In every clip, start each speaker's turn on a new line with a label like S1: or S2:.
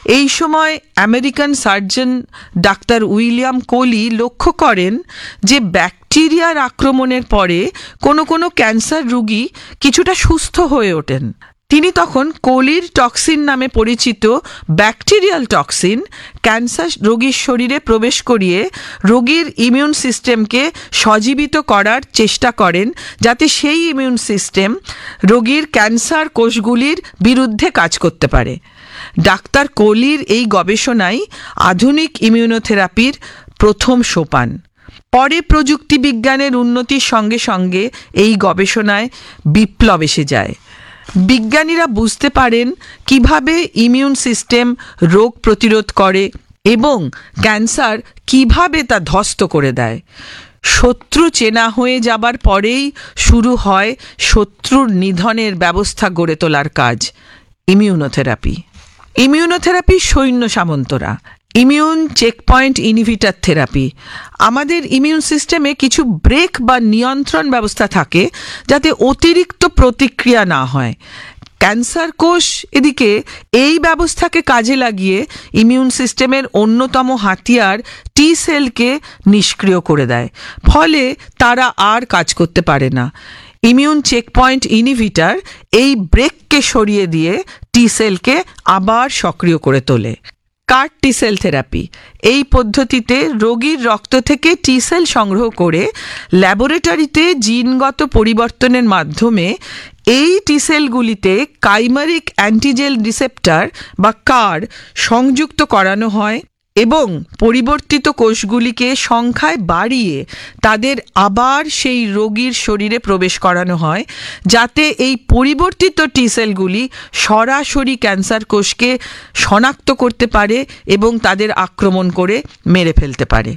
S1: এই সময় American surgeon doctor William Koli লক্ষ্য করেন যে ব্যাকটেরিয়ার আক্রমণের পরে কোনো কোনো ক্যান্সার রোগী কিছুটা সুস্থ হয়ে ওঠেন। তিনি তখন কোলির টক্সিন নামে পরিচিত ব্যাকটেরিয়াল টক্সিন ক্যান্সার রোগীর শরীরে প্রবেশ করিয়ে রোগীর ইমিউন সিস্টেমকে সজীবিত করার চেষ্টা করেন, যাতে সেই ইমিউন সিস্টেম রোগীর ক্যান্সার কোষগুলির বিরুদ্ধে কাজ করতে পারে। ডাক্তার কোলির এই গবেষণাই আধুনিক ইমিউনোথেরাপির প্রথম সোপান। পরে প্রযুক্তি বিজ্ঞানের উন্নতির সঙ্গে সঙ্গে এই গবেষণায় বিপ্লব এসে যায়। বিজ্ঞানীরা বুঝতে পারেন কিভাবে ইমিউন সিস্টেম রোগ প্রতিরোধ করে এবং ক্যান্সার কিভাবে তা ধ্বস্ত করে দেয়। শত্রু চেনা হয়ে যাবার পরেই শুরু হয় শত্রুর নিধনের ব্যবস্থা গড়ে তোলার কাজ, ইমিউনোথেরাপি। ইমিউনোথেরাপি সৈন্য সামন্তরা, ইমিউন চেকপয়েন্ট ইনহিবিটর থেরাপি। আমাদের ইমিউন সিস্টেমে কিছু ব্রেক বা নিয়ন্ত্রণ ব্যবস্থা থাকে যাতে অতিরিক্ত প্রতিক্রিয়া না হয়। ক্যান্সার কোষ এদিকে এই ব্যবস্থাকে কাজে লাগিয়ে ইমিউন সিস্টেমের অন্যতম হাতিয়ার টি সেলকে নিষ্ক্রিয় করে দেয়, ফলে তারা আর কাজ করতে পারে না। ইমিউন চেকপয়েন্ট ইনহিবিটর এই ব্রেককে সরিয়ে দিয়ে টি সেলকে আবার সক্রিয় করে তোলে। কার টি সেল থেরাপি। এই পদ্ধতিতে রোগীর রক্ত থেকে টি সেল সংগ্রহ করে ল্যাবরেটরিতে জিনগত পরিবর্তনের মাধ্যমে এই টি সেলগুলিতে কাইমারিক অ্যান্টিজেন রিসেপ্টর বা কার সংযুক্ত করানো হয় এবং পরিবর্তিত কোষগুলিকে সংখ্যায় বাড়িয়ে তাদের আবার সেই রোগীর শরীরে প্রবেশ করানো হয়, যাতে এই পরিবর্তিত টি সেলগুলি সরাসরি ক্যান্সার কোষকে শনাক্ত করতে পারে এবং তাদের আক্রমণ করে মেরে ফেলতে পারে।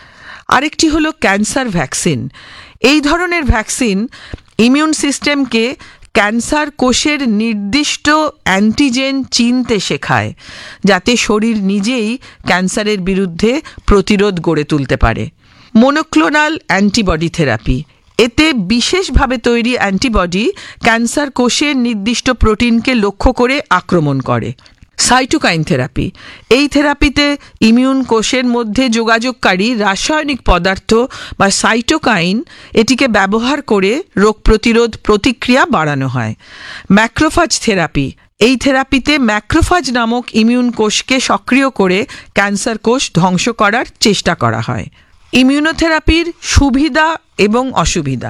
S1: আরেকটি হলো ক্যান্সার ভ্যাকসিন। এই ধরনের ভ্যাকসিন ইমিউন সিস্টেমকে ক্যান্সার কোষের নির্দিষ্ট অ্যান্টিজেন চিনতে শেখায়, যাতে শরীর নিজেই ক্যান্সারের বিরুদ্ধে প্রতিরোধ গড়ে তুলতে পারে। Monoclonal antibody therapy. এতে বিশেষভাবে তৈরি অ্যান্টিবডি ক্যান্সার কোষের নির্দিষ্ট প্রোটিনকে লক্ষ্য করে আক্রমণ করে। Cytokine therapy. এই থেরাপিতে ইমিউন কোষের মধ্যে যোগাযোগকারী রাসায়নিক পদার্থ বা সাইটোকাইন এটিকে ব্যবহার করে রোগ প্রতিরোধ প্রতিক্রিয়া বাড়ানো হয়। Macrophage therapy. এই থেরাপিতে ম্যাক্রোফাজ নামক ইমিউন কোষকে সক্রিয় করে ক্যান্সার কোষ ধ্বংস করার চেষ্টা করা হয়। ইমিউনোথেরাপির সুবিধা এবং অসুবিধা।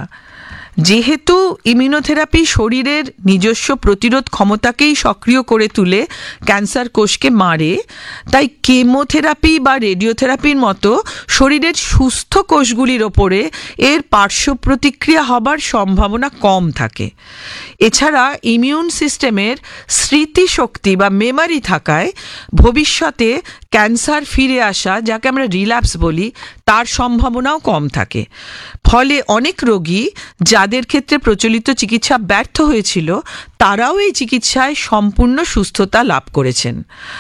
S1: যেহেতু ইমিউনোথেরাপি শরীরের নিজস্ব প্রতিরোধ ক্ষমতাকেই সক্রিয় করে তুলে ক্যান্সার কোষকে মারে, তাই কেমোথেরাপি বা রেডিওথেরাপির মতো শরীরের সুস্থ কোষগুলির ওপরে এর পার্শ্ব প্রতিক্রিয়া হবার সম্ভাবনা কম থাকে। এছাড়া ইমিউন সিস্টেমের স্মৃতিশক্তি বা মেমারি থাকায় ভবিষ্যতে ক্যান্সার ফিরে আসা, যাকে আমরা রিল্যাপস বলি, তার সম্ভাবনাও কম থাকে। ফলে অনেক রোগী যাদের ক্ষেত্রে প্রচলিত চিকিৎসা ব্যর্থ হয়েছিল, তারাও এই চিকিৎসায় সম্পূর্ণ সুস্থতা লাভ করেছেন।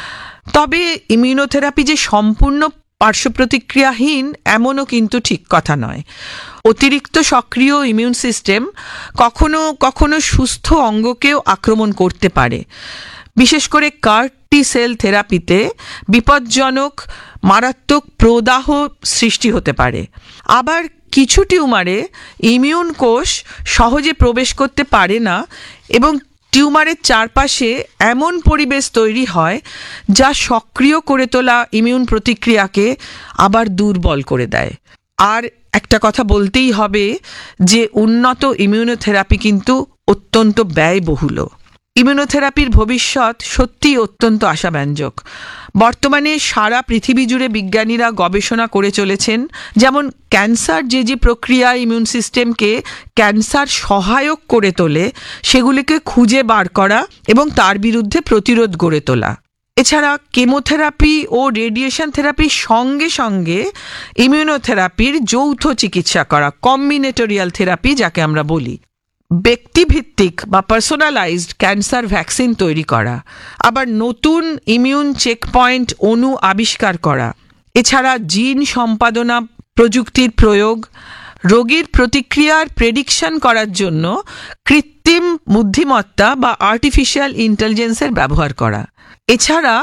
S1: তবে ইমিউনোথেরাপি যে সম্পূর্ণ পার্শ্ব প্রতিক্রিয়াহীন এমনও কিন্তু ঠিক কথা নয়। অতিরিক্ত সক্রিয় ইমিউন সিস্টেম কখনো কখনো সুস্থ অঙ্গকেও আক্রমণ করতে পারে। বিশেষ করে কার টি সেল থেরাপিতে বিপজ্জনক মারাত্মক প্রদাহ সৃষ্টি হতে পারে। আবার কিছু টিউমারে ইমিউন কোষ সহজে প্রবেশ করতে পারে না এবং টিউমারের চারপাশে এমন পরিবেশ তৈরি হয় যা সক্রিয় করে তোলা ইমিউন প্রতিক্রিয়াকে আবার দুর্বল করে দেয়। আর একটা কথা বলতেই হবে যে উন্নত ইমিউনোথেরাপি কিন্তু অত্যন্ত ব্যয়বহুল। ইমিউনোথেরাপির ভবিষ্যৎ সত্যিই অত্যন্ত আশাব্যঞ্জক। বর্তমানে সারা পৃথিবী জুড়ে বিজ্ঞানীরা গবেষণা করে চলেছেন, যেমন ক্যান্সার যে প্রক্রিয়া ইমিউন সিস্টেমকে ক্যান্সার সহায়ক করে তোলে সেগুলিকে খুঁজে বার করা এবং তার বিরুদ্ধে প্রতিরোধ গড়ে তোলা। এছাড়া কেমোথেরাপি ও রেডিয়েশন থেরাপির সঙ্গে সঙ্গে ইমিউনোথেরাপির যৌথ চিকিৎসা করা, কম্বিনেটোরিয়াল থেরাপি যাকে আমরা বলি, ব্যক্তিভিত্তিক বা পার্সোনালাইজড ক্যান্সার ভ্যাকসিন তৈরি করা, আবার নতুন ইমিউন চেকপয়েন্ট অণু আবিষ্কার করা, এছাড়া জিন সম্পাদনা প্রযুক্তির প্রয়োগ, রোগীর প্রতিক্রিয়ার প্রেডিকশন করার জন্য কৃত্রিম বুদ্ধিমত্তা বা আর্টিফিশিয়াল ইন্টেলিজেন্সের ব্যবহার করা। এছাড়া